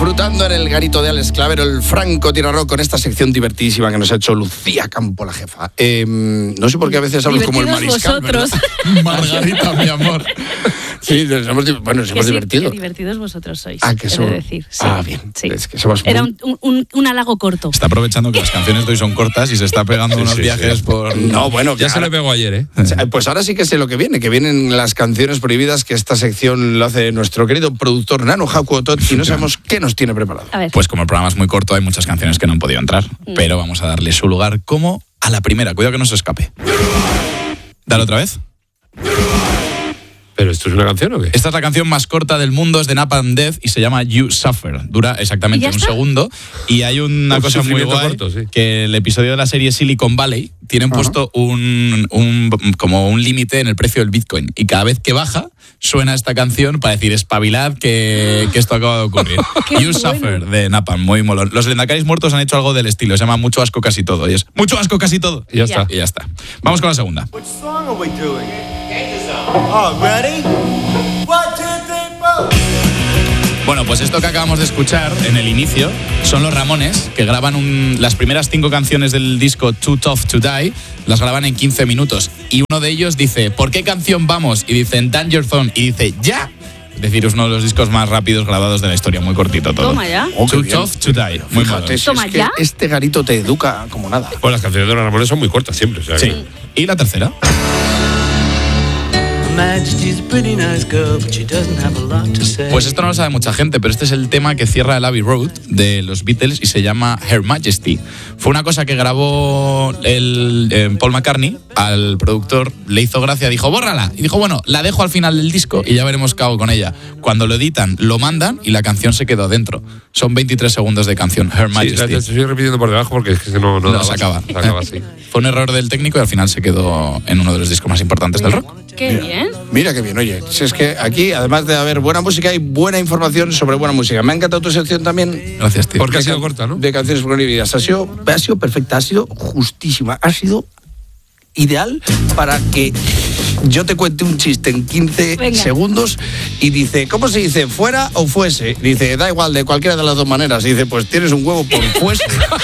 disfrutando en el garito de Alex Clavero, el Franco Tirarro, con esta sección divertidísima que nos ha hecho Lucía Campo, la jefa. No sé por qué a veces hablo como el mariscal, vosotros. Margarita, mi amor. Sí, nos hemos divertido. Qué divertidos vosotros sois. Ah, que somos. Decir. Sí, bien. Sí. Es que somos Era un halago corto. Está aprovechando que las canciones de hoy son cortas y se está pegando unos viajes por... No, bueno, ya se lo pegó ayer, ¿eh? Pues ahora sí que sé lo que vienen las canciones prohibidas, que esta sección lo hace nuestro querido productor Nano Hakuotot, y no sabemos qué nos tiene preparado. A ver. Pues como el programa es muy corto, hay muchas canciones que no han podido entrar, pero vamos a darle su lugar como a la primera. Cuidado que no se escape. Dale otra vez. ¿Pero esto es una canción o qué? Esta es la canción más corta del mundo, es de Napalm Death y se llama You Suffer. Dura exactamente un segundo. Y hay una cosa muy guay, corto, sí. que el episodio de la serie Silicon Valley tienen puesto como un límite en el precio del Bitcoin. Y cada vez que baja, suena esta canción para decir, espabilad, que esto acaba de ocurrir. You Suffer, de Napalm, muy molón. Los Lendacaris muertos han hecho algo del estilo, se llama Mucho asco casi todo. Y es mucho asco casi todo. Y ya está. Y ya está. Vamos con la segunda. Which song are we doing? Oh, ready? 1, 2, 3, 4. Bueno, pues esto que acabamos de escuchar en el inicio son los Ramones, que graban las primeras 5 canciones del disco Too Tough to Die, las graban en 15 minutos. Y uno de ellos dice, ¿por qué canción vamos? Y dicen Danger Zone, y dice, ¡ya! Es decir, es uno de los discos más rápidos grabados de la historia, muy cortito todo. Toma ya. Too Tough to Die. Muy malo. Toma es que ya. este garito te educa como nada. Pues las canciones de los Ramones son muy cortas siempre. O sea, Sí. Y la tercera. Pues esto no lo sabe mucha gente, pero este es el tema que cierra el Abbey Road de los Beatles y se llama Her Majesty. Fue una cosa que grabó Paul McCartney, al productor le hizo gracia, dijo, bórrala. Y dijo, bueno, la dejo al final del disco y ya veremos qué hago con ella. Cuando lo editan, lo mandan y la canción se quedó dentro. Son 23 segundos de canción, Her Majesty. Sí, estoy repitiendo por debajo porque es que no se acaba. Se acaba así. Fue un error del técnico y al final se quedó en uno de los discos más importantes del rock. Qué bien. Mira qué bien, oye. Si es que aquí, además de haber buena música, hay buena información sobre buena música. Me ha encantado tu sección también. Gracias, tío. Porque ha sido corta, ¿no? De canciones prohibidas. Ha sido perfecta, ha sido justísima, ha sido ideal para que yo te cuente un chiste en 15 segundos y dice, ¿cómo se dice? ¿Fuera o fuese? Dice, da igual, de cualquiera de las dos maneras. Y dice, pues tienes un huevo por fuese.